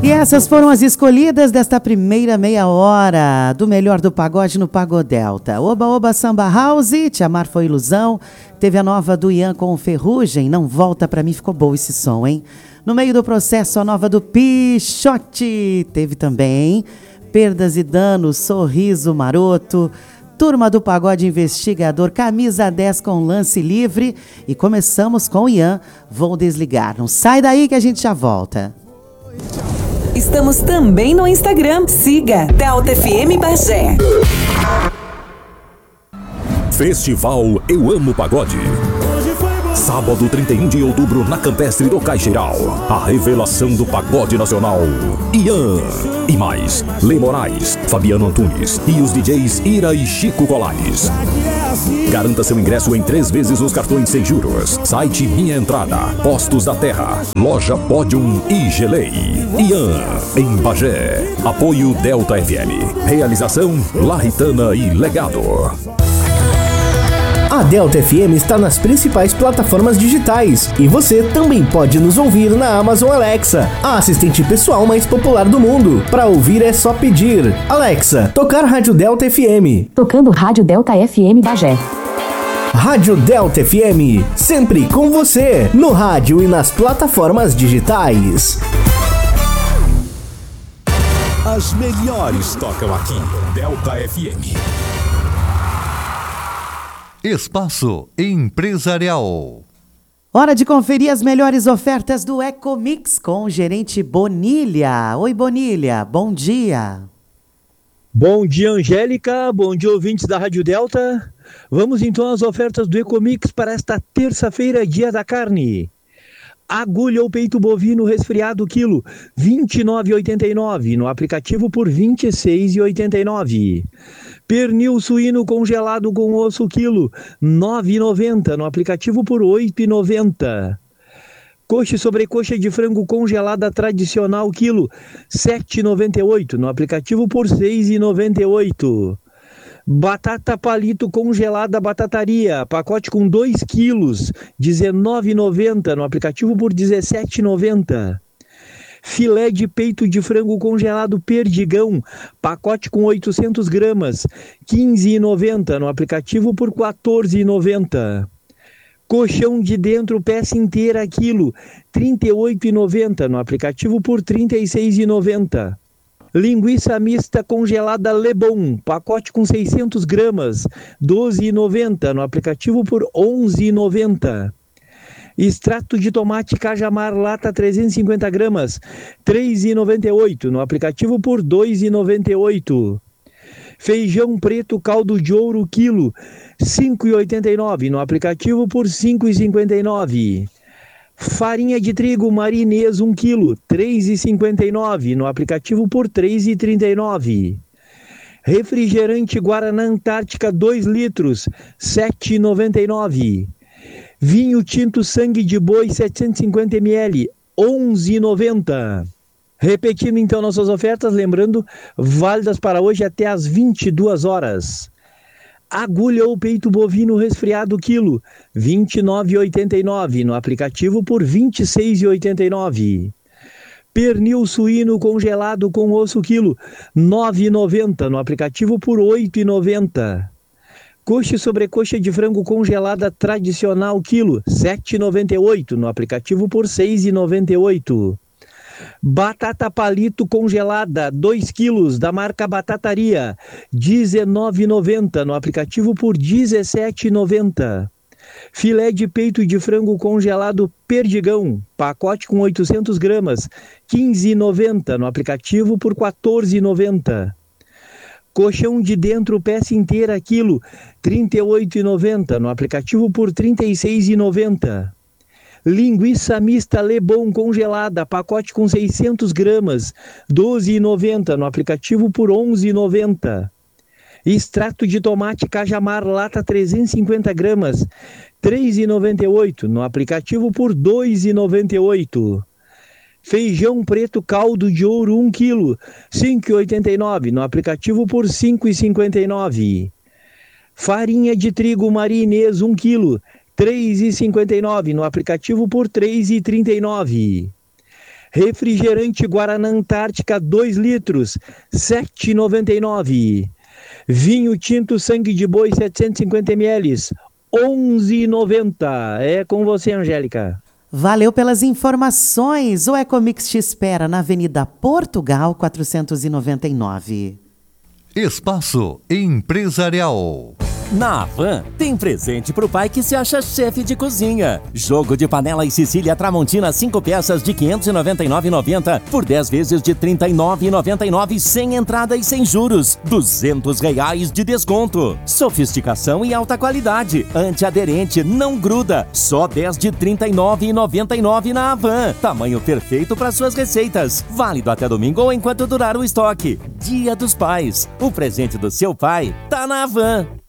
E essas foram as escolhidas desta primeira meia hora do melhor do pagode no Pagodelta. Oba Oba Samba House, Te Amar Foi Ilusão. Teve a nova do Ian com Ferrugem, Não Volta Pra Mim, ficou bom esse som, hein? No meio do processo, a nova do Pichote. Teve também Perdas e Danos, Sorriso Maroto. Turma do Pagode Investigador, Camisa 10 com Lance Livre. E começamos com o Ian, Vou Desligar. Não sai daí que a gente já volta. Estamos também no Instagram. Siga Delta FM Bagé. Festival Eu Amo Pagode. Sábado 31 de outubro na Campestre do Caixeiral. A revelação do pagode nacional. Ian. E mais, Lê Moraes, Fabiano Antunes e os DJs Ira e Chico Colares. Garanta seu ingresso em 3 vezes nos cartões sem juros. Site Minha Entrada, Postos da Terra, Loja Podium e Gelei. Ian, em Bagé. Apoio Delta FM. Realização Larritana e Legado. A Delta FM está nas principais plataformas digitais e você também pode nos ouvir na Amazon Alexa, a assistente pessoal mais popular do mundo. Para ouvir é só pedir: Alexa, tocar Rádio Delta FM. Tocando Rádio Delta FM Bagé. Rádio Delta FM, sempre com você, no rádio e nas plataformas digitais. As melhores tocam aqui. Delta FM. Espaço Empresarial. Hora de conferir as melhores ofertas do Ecomix com o gerente Bonilha. Oi, Bonilha, bom dia. Bom dia, Angélica. Bom dia, ouvintes da Rádio Delta. Vamos então às ofertas do Ecomix para esta terça-feira, dia da carne. Agulha ou peito bovino resfriado quilo, R$ 29,89. No aplicativo por R$ 26,89. Pernil suíno congelado com osso quilo, R$ 9,90. No aplicativo por R$ 8,90. Coxa e sobrecoxa de frango congelada tradicional quilo, R$ 7,98. No aplicativo por R$ 6,98. Batata palito congelada batataria, pacote com 2 quilos, R$ 19,90. No aplicativo por R$ 17,90. Filé de peito de frango congelado Perdigão, pacote com 800 gramas, R$ 15,90. No aplicativo por R$ 14,90. Colchão de dentro, peça inteira, quilo, R$ 38,90. No aplicativo por R$ 36,90. Linguiça mista congelada Lebon, pacote com 600 gramas, R$ 12,90. No aplicativo por R$ 11,90. Extrato de tomate Cajamar lata 350 gramas, R$ 3,98. No aplicativo por R$ 2,98. Feijão preto caldo de ouro quilo, R$ 5,89. No aplicativo por R$ 5,59. Farinha de trigo marinês 1 kg, R$ 3,59. No aplicativo por R$ 3,39. Refrigerante Guaraná Antártica 2 litros, R$ 7,99. Vinho tinto Sangue de Boi 750 ml, R$ 11,90. Repetindo então nossas ofertas, lembrando, válidas para hoje até às 22 horas. Agulha ou peito bovino resfriado quilo, R$ 29,89. No aplicativo por R$ 26,89. Pernil suíno congelado com osso quilo, R$ 9,90. No aplicativo por R$ 8,90. Coxa e sobrecoxa de frango congelada tradicional quilo, R$ 7,98. No aplicativo por R$ 6,98. Batata palito congelada, 2 quilos, da marca Batataria, R$ 19,90. No aplicativo por R$ 17,90. Filé de peito de frango congelado Perdigão, pacote com 800 gramas, R$ 15,90. No aplicativo por R$ 14,90. Colchão de dentro, peça inteira, quilo, R$ 38,90. No aplicativo por R$ 36,90. Linguiça mista Lebon congelada, pacote com 600 gramas, R$ 12,90. No aplicativo por R$ 11,90. Extrato de tomate Cajamar lata 350 gramas, R$ 3,98. No aplicativo por R$ 2,98. Feijão preto caldo de ouro 1 kg, R$ 5,89. No aplicativo por R$ 5,59. Farinha de trigo marinês 1 kg, R$ 3,59. No aplicativo por R$ 3,39. Refrigerante Guaraná Antártica 2 litros, R$ 7,99. Vinho tinto Sangue de Boi 750 ml, R$ 11,90. É com você, Angélica. Valeu pelas informações. O Ecomix te espera na Avenida Portugal 499. Espaço Empresarial. Na Havan, tem presente pro pai que se acha chefe de cozinha. Jogo de panela e Sicília Tramontina 5 peças de R$ 599,90 por 10 vezes de R$ 39,99 sem entrada e sem juros. R$ 200 de desconto. Sofisticação e alta qualidade. Antiaderente, não gruda. Só 10 de R$ 39,99 na Havan. Tamanho perfeito para suas receitas. Válido até domingo ou enquanto durar o estoque. Dia dos Pais. O presente do seu pai tá na Havan.